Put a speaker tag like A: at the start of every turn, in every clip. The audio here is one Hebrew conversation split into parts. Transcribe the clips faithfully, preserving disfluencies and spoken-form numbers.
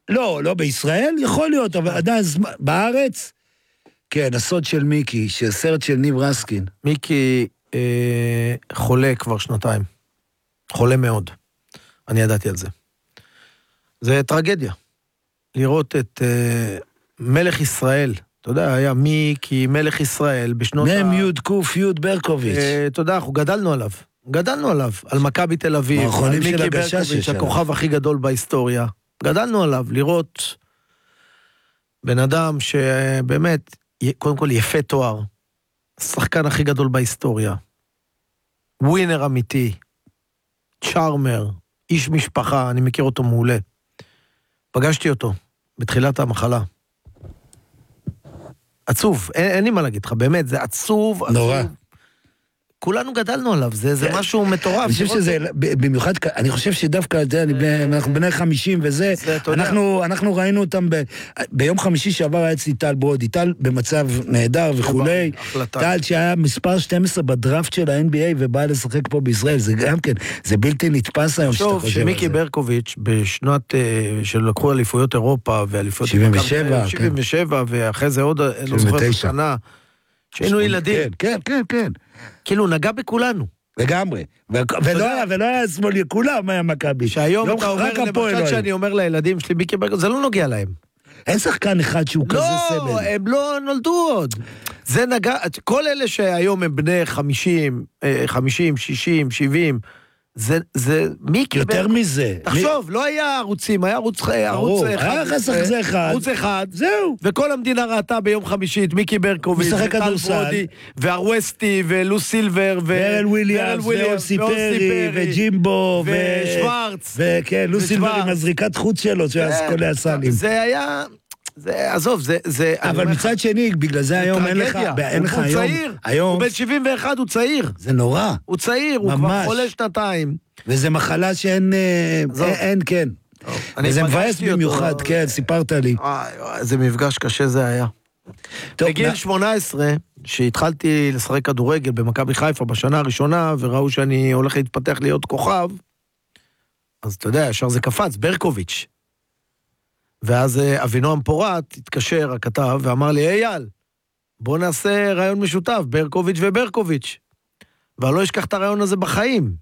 A: לא, לא בישראל, יכול להיות, אבל עדיין, בארץ, כן, הסוד של מיקי, סרט של ניב רסקין.
B: מיקי אה, חולה כבר שנתיים. חולה מאוד. אני ידעתי על זה. זה טרגדיה. לראות את אה, מלך ישראל, אתה יודע, היה מיקי, מלך ישראל, בשנות ה...
A: מם יוד קוף יוד ברקוביץ'.
B: אה, אתה יודע, אנחנו גדלנו עליו. גדלנו עליו, על מכבי תל אביב, על מיקי ברקוביץ', הכוכב הכי גדול בהיסטוריה. גדלנו עליו, לראות בן אדם שבאמת, קודם כל יפה תואר, השחקן הכי גדול בהיסטוריה, ווינר אמיתי, צ'ארמר, איש משפחה, אני מכיר אותו מעולה. פגשתי אותו בתחילת המחלה. עצוב, אין, אין לי מה להגיד לך, באמת, זה עצוב, עצוב.
A: נורא.
B: כולנו גדלנו עליו, זה, זה משהו מטורף.
A: אני חושב שזה, במיוחד, אני חושב שדווקא, אנחנו בני חמישים וזה, אנחנו, אנחנו ראינו אותם ביום חמישי שעבר היה אצלי טל ברודי, טל במצב נהדר וכולי, טל שהיה מספר שתים עשרה בדראפט של ה-אן בי איי ובא לשחק פה בישראל, זה גם כן, זה בלתי נתפס היום שאתה חושב על זה.
B: שמיקי ברקוביץ' בשנות, שלקחו אליפויות אירופה ואליפויות...
A: שבעים ושבע,
B: שבעים ושבע, ואחרי זה עוד, לא זוכר שנה, שהיינו ילדים.
A: כן, כן, כן.
B: כאילו, נגע בכולנו.
A: לגמרי. ולא היה שמאל, כולם היה מכבי.
B: שהיום אתה אומר, למשל שאני אומר לילדים שלי, מיקי ברקוביץ', זה לא נוגע להם.
A: אין שחקן אחד שהוא כזה סבל.
B: לא, הם לא נולדו עוד. זה נגע, כל אלה שהיום הם בני חמישים, חמישים, שישים, שבעים, זה, זה, מיקי...
A: יותר מזה.
B: תחשוב, לא היה ערוצים, היה ערוץ אחד.
A: היה חסך זה אחד.
B: ערוץ אחד.
A: זהו.
B: וכל המדינה ראתה ביום חמישי את מיקי ברקוביץ',
A: משחק כדורסל.
B: והרווסטי, ולו סילבר,
A: ורל וויליאמס, ואוסי פרי, וג'ימבו,
B: ושוורץ.
A: וכן, לו סילבר עם הזריקת חוץ שלו, שהיה כל הסלים.
B: זה היה... זה, עזוב, זה, זה...
A: אבל מצד שני, בגלל זה היום אין לך, אין לך היום...
B: הוא צעיר, הוא בן שבעים ואחת, הוא צעיר.
A: זה נורא.
B: הוא צעיר, הוא כבר חולה שנתיים.
A: וזה מחלה שאין, אין, כן. וזה מבאס במיוחד, כן, סיפרת לי.
B: איזה מפגש קשה זה היה. בגיל שמונה עשרה, שהתחלתי לשחק כדורגל במכבי חיפה בשנה הראשונה, וראו שאני הולך להתפתח להיות כוכב, אז אתה יודע, ישר זה קפץ, ברקוביץ'. ואז אבינועם פורט התקשר, הכתב, ואמר לי, אייל, בוא נעשה רעיון משותף, ברקוביץ' וברקוביץ'. ואני לא אשכח את הרעיון הזה בחיים.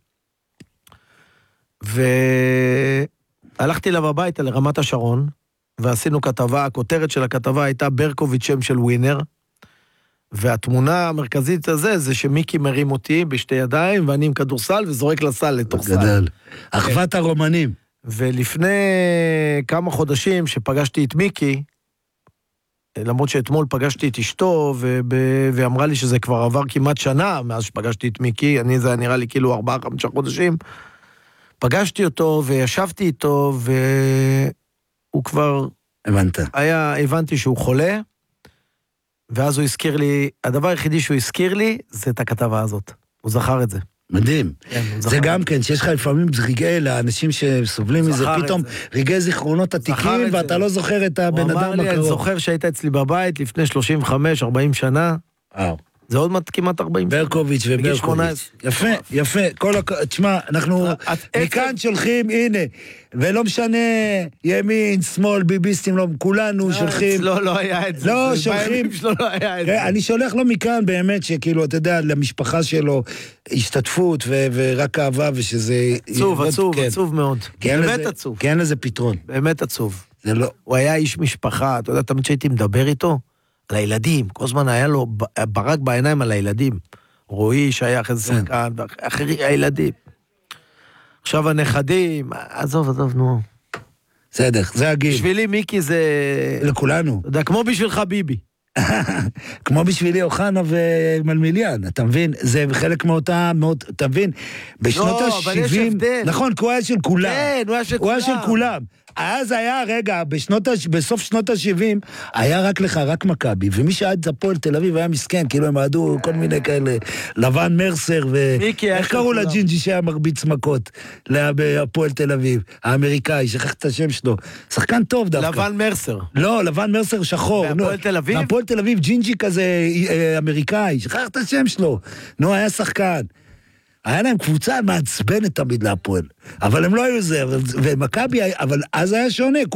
B: והלכתי אליו הביתה לרמת השרון, ועשינו כתבה, הכותרת של הכתבה הייתה ברקוביץ' שם של ווינר, והתמונה המרכזית הזה, זה שמיקי מרים אותי בשתי ידיים, ואני עם כדורסל וזורק לסל לתוך סל.
A: גדל. אחוות הרומנים.
B: ולפני כמה חודשים שפגשתי את מיקי, למרות שאתמול פגשתי את אשתו, ואמרה לי שזה כבר עבר כמעט שנה מאז שפגשתי את מיקי, אני זה נראה לי כאילו ארבעה, חמישה חודשים, פגשתי אותו וישבתי איתו, והוא כבר...
A: הבנת.
B: היה, הבנתי שהוא חולה, ואז הוא הזכיר לי, הדבר היחידי שהוא הזכיר לי, זה את הכתבה הזאת. הוא זכר את זה.
A: מדהים. זה גם כן, שיש לך לפעמים רגעי לאנשים שסובלים מזה, פתאום רגעי זיכרונות עתיקים, ואתה לא זוכר את הבן אדם הקרוב.
B: הוא אמר לי, אני זוכר שהיית אצלי בבית לפני שלושים וחמש ארבעים שנה.
A: וואו.
B: זה עוד כמעט ארבעים שנה.
A: ברקוביץ' וברקוביץ'. יפה, יפה. תשמע, אנחנו מכאן שולחים, הנה, ולא משנה ימין, שמאל, ביביסטים, לא, כולנו שולחים.
B: לא, לא היה את זה.
A: לא, שולחים.
B: לא היה את זה.
A: אני שולח לו מכאן באמת, שכאילו, אתה יודע, למשפחה שלו, השתתפות ורק אהבה, ושזה...
B: עצוב, עצוב, עצוב מאוד. באמת עצוב.
A: כי אין לזה פתרון.
B: באמת עצוב.
A: זה לא...
B: הוא היה איש משפחה, אתה יודע, תמיד שהייתי מדבר איתו, על הילדים, כל הזמן היה לו ברק בעיניים על הילדים. רועי שהיה אחרי זה שחקן, ואחרי הילדים. עכשיו הנכדים, עזוב, עזוב, נו.
A: בסדר, זה הגיל.
B: בשבילי מיקי זה...
A: לכולנו.
B: אתה יודע, כמו בשבילך ביבי.
A: כמו בשבילי אוחנה ומלמיליאן, אתה מבין? זה חלק מאותה, אתה מבין? בשנות ה-שבעים...
B: לא, אבל יש הבדל.
A: נכון, הוא היה של כולם.
B: כן, הוא היה של כולם.
A: הוא היה של כולם. אז היה, רגע, בשנות, בסוף שנות ה-שבעים, היה רק לך, רק מכבי, ומי שעד הפועל תל אביב היה מסכן, כאילו הם עדו כל מיני כאלה, לבן מרסר, ו... איך קראו לג'ינג'י שהיה מרביץ מכות, להפועל תל אביב, האמריקאי, שכח את השם שלו, שחקן טוב דווקא.
B: לבן מרסר.
A: לא, לבן מרסר שחור.
B: והפועל תל אביב?
A: והפועל תל אביב, ג'ינג'י כזה אמריקאי, שכח את השם שלו. נו, היה שחקן. היה להם קבוצה מעצבנת תמיד להפועל, אבל הם לא היו זה, ומכבי, אבל אז היה שונה,